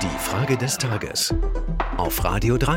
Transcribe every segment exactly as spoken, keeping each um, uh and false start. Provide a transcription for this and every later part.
Die Frage des Tages auf Radio drei.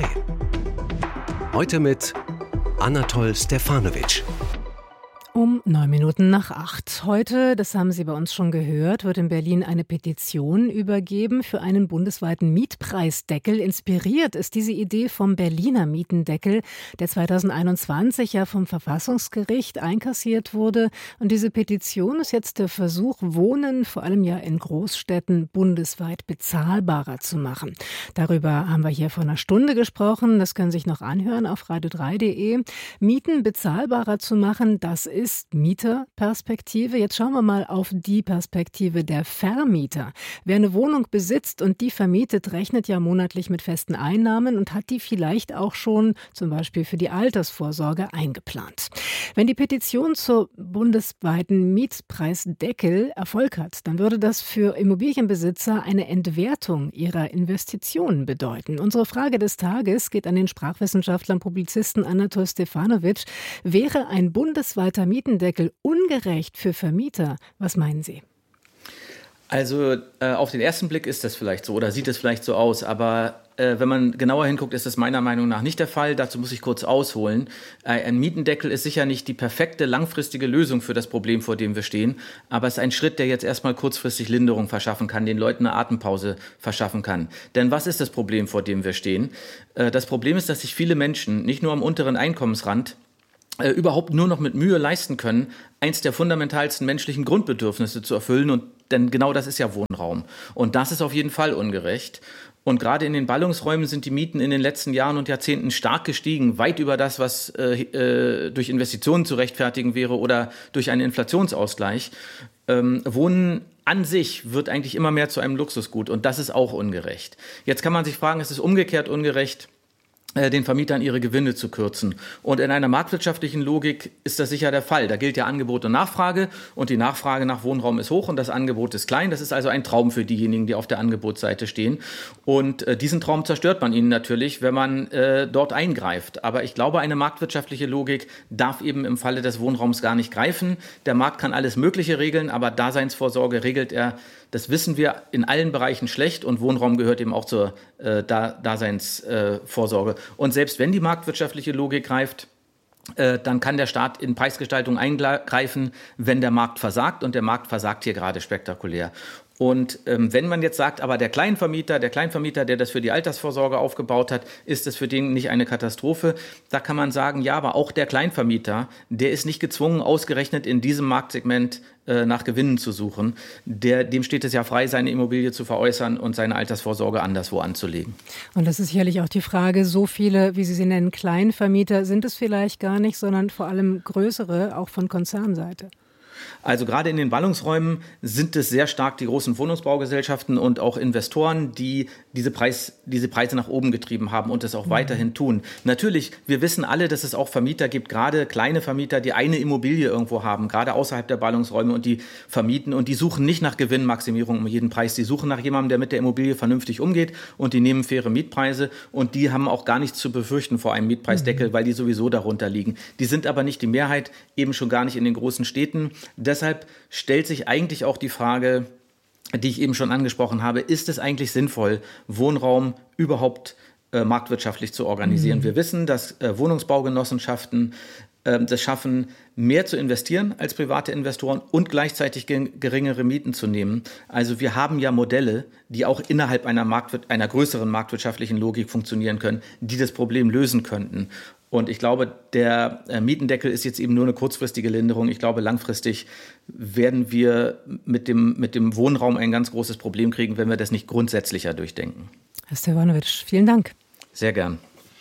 Heute mit Anatol Stefanovic. Um neun Minuten nach acht. Heute, das haben Sie bei uns schon gehört, wird in Berlin eine Petition übergeben für einen bundesweiten Mietpreisdeckel. Inspiriert ist diese Idee vom Berliner Mietendeckel, der zweitausendeinundzwanzig ja vom Verfassungsgericht einkassiert wurde. Und diese Petition ist jetzt der Versuch, Wohnen, vor allem ja in Großstädten, bundesweit bezahlbarer zu machen. Darüber haben wir hier vor einer Stunde gesprochen. Das können Sie sich noch anhören auf radio drei punkt de. Mieten bezahlbarer zu machen, das ist ist Mieterperspektive. Jetzt schauen wir mal auf die Perspektive der Vermieter. Wer eine Wohnung besitzt und die vermietet, rechnet ja monatlich mit festen Einnahmen und hat die vielleicht auch schon zum Beispiel für die Altersvorsorge eingeplant. Wenn die Petition zur bundesweiten Mietpreisdeckel Erfolg hat, dann würde das für Immobilienbesitzer eine Entwertung ihrer Investitionen bedeuten. Unsere Frage des Tages geht an den Sprachwissenschaftler und Publizisten Anatol Stefanovic. Wäre ein bundesweiter Mietendeckel ungerecht für Vermieter? Was meinen Sie? Also äh, auf den ersten Blick ist das vielleicht so oder sieht es vielleicht so aus, aber äh, wenn man genauer hinguckt, ist das meiner Meinung nach nicht der Fall. Dazu muss ich kurz ausholen. Äh, ein Mietendeckel ist sicher nicht die perfekte langfristige Lösung für das Problem, vor dem wir stehen, aber es ist ein Schritt, der jetzt erstmal kurzfristig Linderung verschaffen kann, den Leuten eine Atempause verschaffen kann. Denn was ist das Problem, vor dem wir stehen? Äh, das Problem ist, dass sich viele Menschen nicht nur am unteren Einkommensrand Äh, überhaupt nur noch mit Mühe leisten können, eins der fundamentalsten menschlichen Grundbedürfnisse zu erfüllen. Und denn genau das ist ja Wohnraum. Und das ist auf jeden Fall ungerecht. Und gerade in den Ballungsräumen sind die Mieten in den letzten Jahren und Jahrzehnten stark gestiegen, weit über das, was äh, äh, durch Investitionen zu rechtfertigen wäre oder durch einen Inflationsausgleich. Ähm, Wohnen an sich wird eigentlich immer mehr zu einem Luxusgut und das ist auch ungerecht. Jetzt kann man sich fragen, ist es umgekehrt ungerecht, den Vermietern ihre Gewinne zu kürzen. Und in einer marktwirtschaftlichen Logik ist das sicher der Fall. Da gilt ja Angebot und Nachfrage und die Nachfrage nach Wohnraum ist hoch und das Angebot ist klein. Das ist also ein Traum für diejenigen, die auf der Angebotsseite stehen. Und äh, diesen Traum zerstört man ihnen natürlich, wenn man äh, dort eingreift. Aber ich glaube, eine marktwirtschaftliche Logik darf eben im Falle des Wohnraums gar nicht greifen. Der Markt kann alles Mögliche regeln, aber Daseinsvorsorge regelt er, das wissen wir, in allen Bereichen schlecht und Wohnraum gehört eben auch zur äh, Daseinsvorsorge. Äh, und selbst wenn die marktwirtschaftliche Logik greift, äh, dann kann der Staat in Preisgestaltung eingreifen, wenn der Markt versagt. Und der Markt versagt hier gerade spektakulär. Und ähm, wenn man jetzt sagt, aber der Kleinvermieter, der Kleinvermieter, der das für die Altersvorsorge aufgebaut hat, ist das für den nicht eine Katastrophe? Da kann man sagen, ja, aber auch der Kleinvermieter, der ist nicht gezwungen, ausgerechnet in diesem Marktsegment äh, nach Gewinnen zu suchen. Der, dem steht es ja frei, seine Immobilie zu veräußern und seine Altersvorsorge anderswo anzulegen. Und das ist sicherlich auch die Frage, so viele, wie Sie sie nennen, Kleinvermieter sind es vielleicht gar nicht, sondern vor allem größere, auch von Konzernseite. Also gerade in den Ballungsräumen sind es sehr stark die großen Wohnungsbaugesellschaften und auch Investoren, die diese, Preis, diese Preise nach oben getrieben haben und es auch mhm. weiterhin tun. Natürlich, wir wissen alle, dass es auch Vermieter gibt, gerade kleine Vermieter, die eine Immobilie irgendwo haben, gerade außerhalb der Ballungsräume und die vermieten und die suchen nicht nach Gewinnmaximierung um jeden Preis. Die suchen nach jemandem, der mit der Immobilie vernünftig umgeht und die nehmen faire Mietpreise und die haben auch gar nichts zu befürchten vor einem Mietpreisdeckel, mhm. weil die sowieso darunter liegen. Die sind aber nicht die Mehrheit, eben schon gar nicht in den großen Städten. Deshalb stellt sich eigentlich auch die Frage, die ich eben schon angesprochen habe, ist es eigentlich sinnvoll, Wohnraum überhaupt äh, marktwirtschaftlich zu organisieren? Mhm. Wir wissen, dass äh, Wohnungsbaugenossenschaften äh, das schaffen, mehr zu investieren als private Investoren und gleichzeitig ge- geringere Mieten zu nehmen. Also wir haben ja Modelle, die auch innerhalb einer, Marktwir- einer größeren marktwirtschaftlichen Logik funktionieren können, die das Problem lösen könnten. Und ich glaube, der äh, Mietendeckel ist jetzt eben nur eine kurzfristige Linderung. Ich glaube, langfristig werden wir mit dem, mit dem Wohnraum ein ganz großes Problem kriegen, wenn wir das nicht grundsätzlicher durchdenken. Herr Stefanovic, vielen Dank. Sehr gern.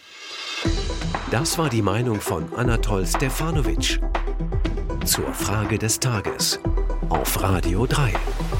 Das war die Meinung von Anatol Stefanovic zur Frage des Tages auf Radio drei.